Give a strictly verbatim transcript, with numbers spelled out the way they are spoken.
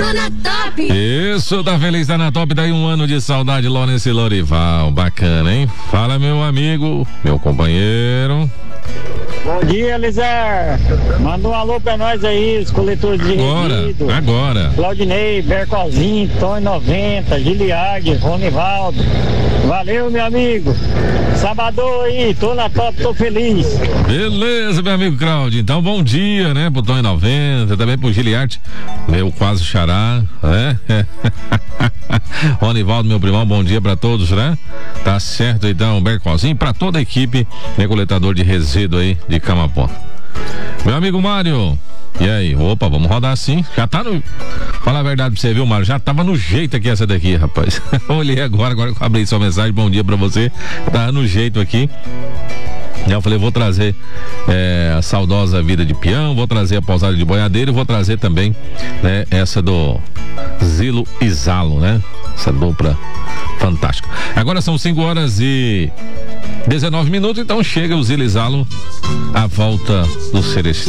tô na top. Isso, tá feliz, tá na top, daí um ano de saudade, Lawrence Lorival, bacana, hein? Fala, meu amigo, meu companheiro. Bom dia, Elizar. Manda um alô pra nós aí, os coletores de resíduo. Agora, agora. Claudinei, Bercozinho, Tony noventa, Giliard, Ronivaldo. Valeu, meu amigo. Sabadão aí, tô na top, tô feliz. Beleza, meu amigo Claudio. Então, bom dia, né? Pro Tony noventa, também pro Giliard, meu quase xará, né? Ronivaldo, meu primão, bom dia pra todos, né? Tá certo, então, Bercozinho, pra toda a equipe, né? Coletador de resíduo aí de Camapó. Meu amigo Mário, e aí? Opa, vamos rodar sim. Já tá no. Fala a verdade pra você, viu, Mário? Já tava no jeito aqui essa daqui, rapaz. Olhei agora, agora que eu abri sua mensagem. Bom dia pra você. Tá no jeito aqui. Eu falei, vou trazer é, a saudosa vida de peão, vou trazer a pousada de boiadeiro e vou trazer também, né, essa do Zilo e Zalo, né? Essa dupla fantástica. Agora são cinco horas e dezenove minutos, então chega o Zilo e Zalo, a volta do Celestial.